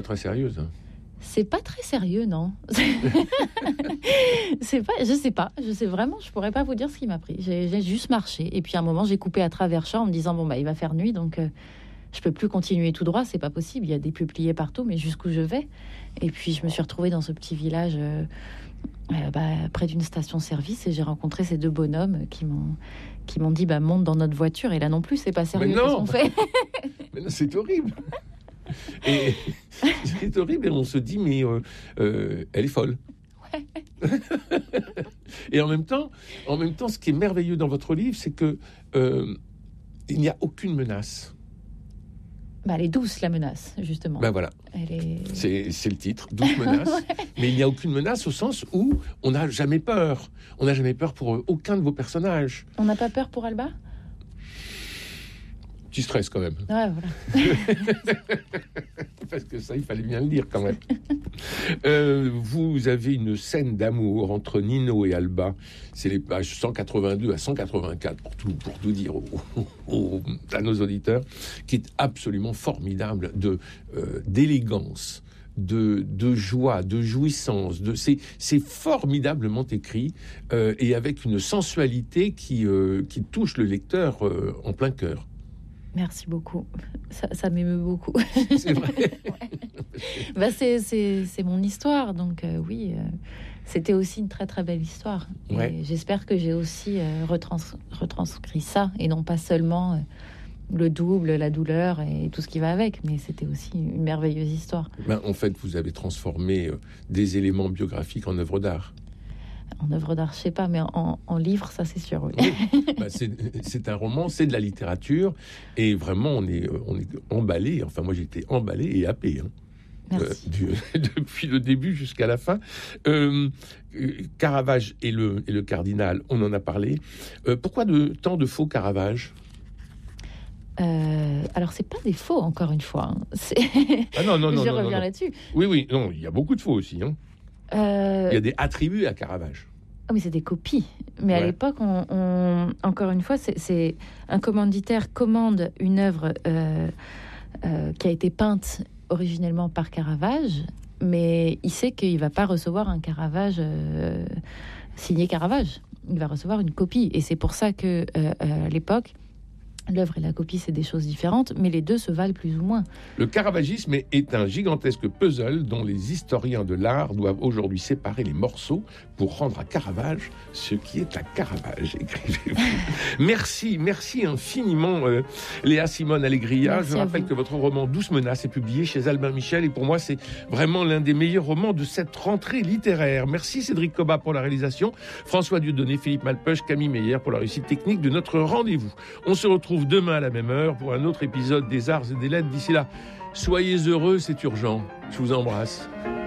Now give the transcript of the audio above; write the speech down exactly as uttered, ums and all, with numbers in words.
Très sérieuse. Hein. C'est pas très sérieux, non. C'est pas, je sais pas, je sais vraiment, je pourrais pas vous dire ce qui m'a pris. J'ai, j'ai juste marché, et puis à un moment, j'ai coupé à travers champ en me disant bon bah il va faire nuit, donc euh, je peux plus continuer tout droit, c'est pas possible. Il y a des peupliers partout, mais jusqu'où je vais? Et puis je me suis retrouvée dans ce petit village euh, euh, bah, près d'une station-service, et j'ai rencontré ces deux bonhommes qui m'ont qui m'ont dit bah monte dans notre voiture. Et là non plus, c'est pas sérieux. Mais non. Qu'est-ce qu'on fait? Mais non, c'est horrible. Et c'est horrible, et on se dit mais euh, euh, elle est folle. Ouais. Et en même temps, en même temps, ce qui est merveilleux dans votre livre, c'est que euh, il n'y a aucune menace. Bah, elle est douce, la menace, justement. Ben voilà. Elle est... C'est, c'est le titre, douce menace. Ouais. Mais il n'y a aucune menace au sens où on n'a jamais peur. On n'a jamais peur pour aucun de vos personnages. On n'a pas peur pour Alba? Tu stresses quand même. Ouais, voilà. Parce que ça, il fallait bien le dire quand même. euh, vous avez une scène d'amour entre Nino et Alba. C'est les pages cent quatre-vingt-deux à cent quatre-vingt-quatre, pour tout, pour tout dire aux, aux, à nos auditeurs, qui est absolument formidable de, euh, d'élégance, de, de joie, de jouissance. De, c'est, c'est formidablement écrit euh, et avec une sensualité qui, euh, qui touche le lecteur euh, en plein cœur. Merci beaucoup. Ça, ça m'émeut beaucoup. C'est vrai. Ouais. Bah c'est, c'est, c'est mon histoire, donc euh, oui, euh, c'était aussi une très très belle histoire. Et ouais. J'espère que j'ai aussi euh, retrans- retranscrit ça, et non pas seulement euh, le double, la douleur et tout ce qui va avec, mais c'était aussi une merveilleuse histoire. Ben, en fait, vous avez transformé euh, des éléments biographiques en œuvre d'art. En œuvre d'art, je sais pas, mais en, en livre, ça c'est sûr. Oui. Oui. Ben, c'est, c'est un roman, c'est de la littérature, et vraiment on est, on est emballé. Enfin, moi j'étais emballé et happé. Hein. Merci. Euh, du, depuis le début jusqu'à la fin. Euh, Caravage et le, et le cardinal, on en a parlé. Euh, pourquoi de, tant de faux Caravage? Euh, alors c'est pas des faux, encore une fois. Hein. C'est... Ah non, non, non. Je non, reviens non, non. là-dessus. Oui, oui, non, il y a beaucoup de faux aussi. Hein. Euh... Il y a des attributs à Caravage. Oh, mais c'est des copies. Mais ouais. À l'époque, on, on, encore une fois, c'est, c'est un commanditaire commande une œuvre euh, euh, qui a été peinte originellement par Caravage, mais il sait qu'il va pas recevoir un Caravage euh, signé Caravage. Il va recevoir une copie, et c'est pour ça que euh, à l'époque, l'œuvre et la copie, c'est des choses différentes, mais les deux se valent plus ou moins. Le caravagisme est un gigantesque puzzle dont les historiens de l'art doivent aujourd'hui séparer les morceaux pour rendre à Caravage ce qui est à Caravage, écrivez-vous. Merci, merci infiniment euh, Léa Simone Alegria. Merci. Je rappelle que votre roman Douce Menace est publié chez Albin Michel, et pour moi c'est vraiment l'un des meilleurs romans de cette rentrée littéraire. Merci Cédric Cobat pour la réalisation, François Dieudonné, Philippe Malpeuch, Camille Meyer pour la réussite technique de notre rendez-vous. On se retrouve demain à la même heure pour un autre épisode des Arts et des Lettres. D'ici là, soyez heureux, c'est urgent. Je vous embrasse.